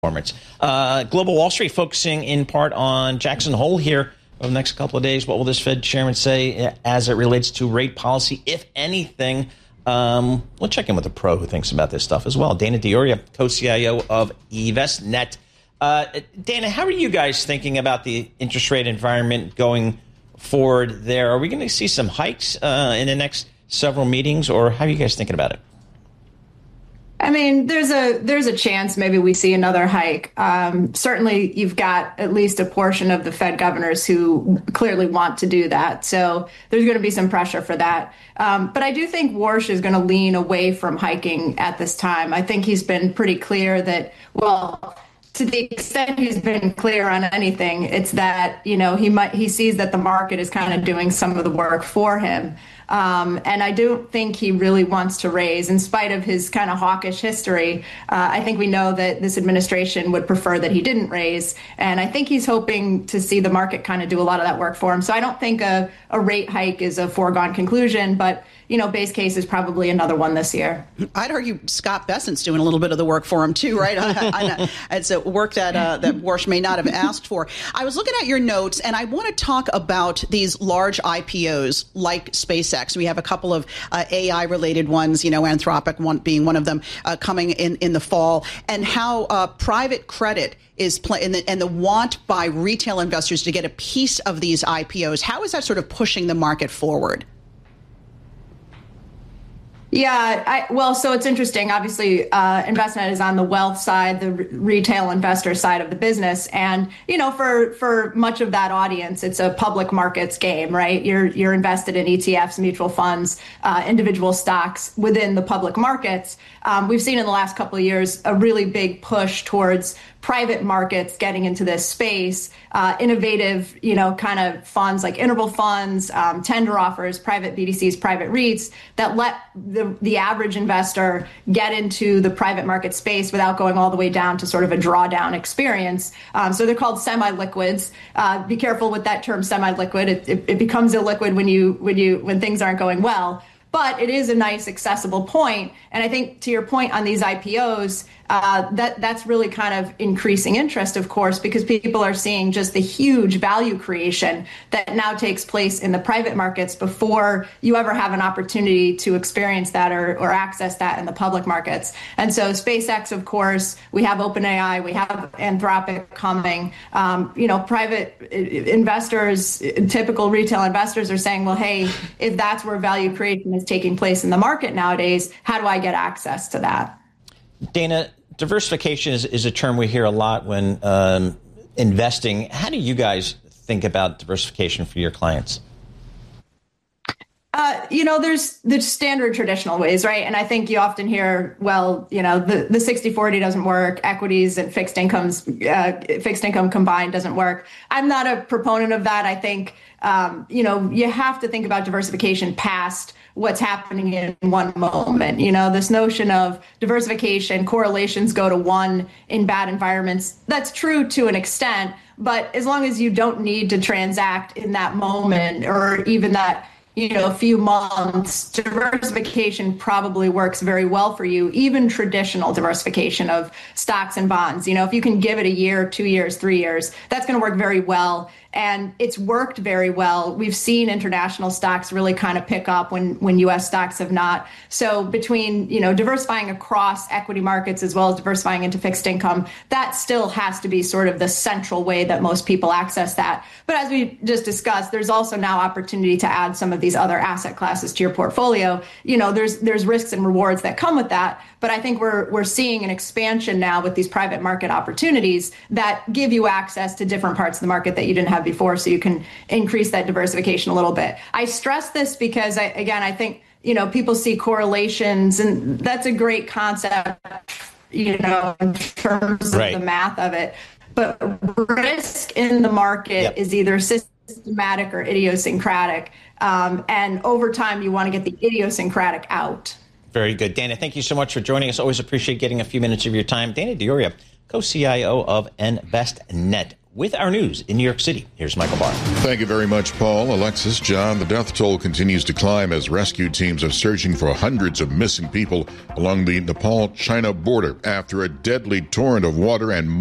performance. Global Wall Street focusing in part on Jackson Hole here over the next couple of days. What will this Fed chairman say as it relates to rate policy, if anything? We'll check in with a pro who thinks about this stuff as well. Dana D'Auria, co-CIO of Envestnet. Dana, how are you guys thinking about the interest rate environment going forward there? Are we going to see some hikes in the next several meetings, or how are you guys thinking about it? I mean, there's a chance maybe we see another hike. Certainly, you've got at least a portion of the Fed governors who clearly want to do that. So there's going to be some pressure for that. But I do think Warsh is going to lean away from hiking at this time. I think he's been pretty clear that, well, to the extent he's been clear on anything, it's that, he sees that the market is kind of doing some of the work for him. And I don't think he really wants to raise, in spite of his kind of hawkish history. I think we know that this administration would prefer that he didn't raise. And I think he's hoping to see the market kind of do a lot of that work for him. So I don't think a rate hike is a foregone conclusion, but base case is probably another one this year. I'd argue Scott Bessent's doing a little bit of the work for him too, right? It's a work that Warsh may not have asked for. I was looking at your notes, and I want to talk about these large IPOs like SpaceX. We have a couple of AI-related ones, Anthropic being one of them, coming in the fall, and how private credit is and the want by retail investors to get a piece of these IPOs. How is that sort of pushing the market forward? Yeah, so it's interesting. Obviously, Envestnet is on the wealth side, the retail investor side of the business. And, for much of that audience, it's a public markets game, right? You're invested in ETFs, mutual funds, individual stocks within the public markets. We've seen in the last couple of years a really big push towards private markets getting into this space, innovative, kind of funds like interval funds, tender offers, private BDCs, private REITs that let the average investor get into the private market space without going all the way down to sort of a drawdown experience. So they're called semi-liquids. Be careful with that term, semi-liquid. It becomes illiquid when things aren't going well. But it is a nice accessible point. And I think to your point on these IPOs, that's really kind of increasing interest, of course, because people are seeing just the huge value creation that now takes place in the private markets before you ever have an opportunity to experience that or access that in the public markets. And so SpaceX, of course, we have OpenAI, we have Anthropic coming. Private investors, typical retail investors are saying, well, hey, if that's where value creation is taking place in the market nowadays, how do I get access to that? Dana, diversification is a term we hear a lot when investing. How do you guys think about diversification for your clients? There's the standard traditional ways, right? And I think you often hear, well, the 60-40 doesn't work. Equities and fixed income combined doesn't work. I'm not a proponent of that. I think, you have to think about diversification past what's happening in one moment. This notion of diversification, correlations go to one in bad environments. That's true to an extent, but as long as you don't need to transact in that moment or even that, a few months, diversification probably works very well for you, even traditional diversification of stocks and bonds. If you can give it a year, 2 years, 3 years, that's going to work very well. And it's worked very well. We've seen international stocks really kind of pick up when U.S. stocks have not. So between, diversifying across equity markets as well as diversifying into fixed income, that still has to be sort of the central way that most people access that. But as we just discussed, there's also now opportunity to add some of these other asset classes to your portfolio. There's risks and rewards that come with that. But I think we're seeing an expansion now with these private market opportunities that give you access to different parts of the market that you didn't have before, so you can increase that diversification a little bit. I stress this because, I think, people see correlations, and that's a great concept, in terms of the math of it. But risk in the market is either systematic or idiosyncratic. And over time, you want to get the idiosyncratic out. Very good. Dana, thank you so much for joining us. Always appreciate getting a few minutes of your time. Dana D'Auria, co-CIO of Envestnet. with our news in New York City. Here's Michael Barr. Thank you very much, Paul. Alexis, John, the death toll continues to climb as rescue teams are searching for hundreds of missing people along the Nepal-China border after a deadly torrent of water and